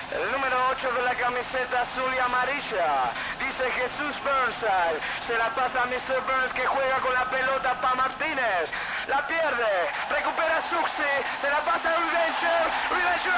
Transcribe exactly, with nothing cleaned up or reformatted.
El número ocho de la camiseta azul y amarilla. Dice Jesús Burnside. Se la pasa a mister Burns, que juega con la pelota para Martínez. La pierde. Recupera Suxi. Se la pasa a Revenger. Revenger